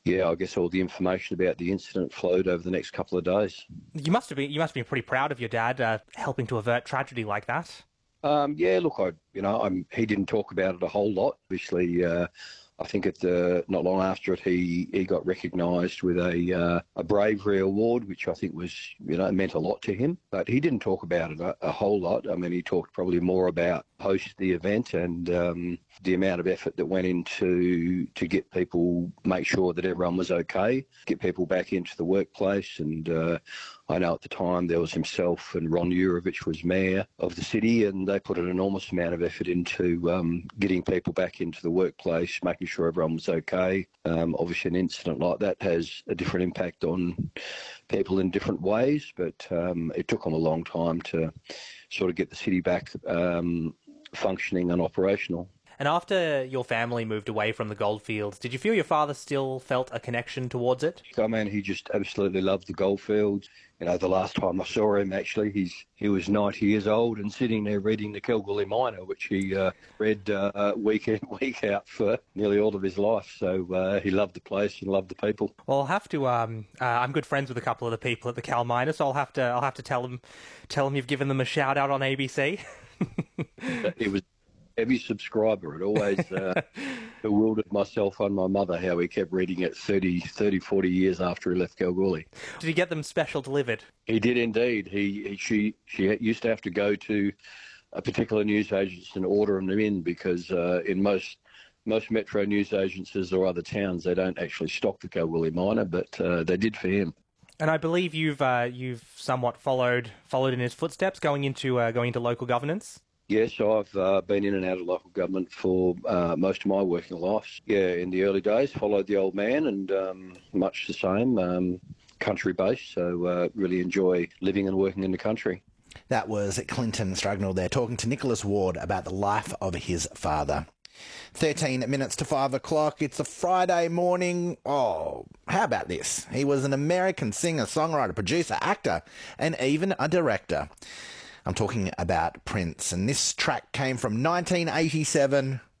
Yeah, I guess all the information about the incident flowed over the next couple of days. You must be pretty proud of your dad helping to avert tragedy like that. Yeah, look, he didn't talk about it a whole lot. Obviously, I think not long after it, he got recognised with a bravery award, which I think was, meant a lot to him. But he didn't talk about it a whole lot. I mean, he talked probably more about post the event and the amount of effort that went into to get people, make sure that everyone was okay, get people back into the workplace. And I know at the time there was himself and Ron Urovich was mayor of the city, and they put an enormous amount of effort into getting people back into the workplace, making sure everyone was okay. Obviously, an incident like that has a different impact on people in different ways, but it took them a long time to sort of get the city back functioning and operational. And after your family moved away from the goldfields, did you feel your father still felt a connection towards it? I mean, he just absolutely loved the goldfields. The last time I saw him, actually, he was 90 years old and sitting there reading the Kalgoorlie Miner, which he read week in, week out for nearly all of his life. So he loved the place and loved the people. Well, I'll have to. I'm good friends with a couple of the people at the Cal Miner, so I'll have to tell them you've given them a shout out on ABC. He was a heavy subscriber. It always bewildered myself and my mother how he kept reading it 30, 40 years after he left Kalgoorlie. Did he get them special delivered? He did indeed. She used to have to go to a particular news agency and order them in because in most metro news agencies or other towns, they don't actually stock the Kalgoorlie Miner, but they did for him. And I believe you've somewhat followed in his footsteps, going into local governance. Yes, I've been in and out of local government for most of my working life. Yeah, in the early days, followed the old man, and much the same, country-based. So really enjoy living and working in the country. That was Clinton Strugnell there, talking to Nicholas Ward about the life of his father. 13 minutes to 5 o'clock. It's a Friday morning. Oh, how about this? He was an American singer, songwriter, producer, actor, and even a director. I'm talking about Prince, and this track came from 1987,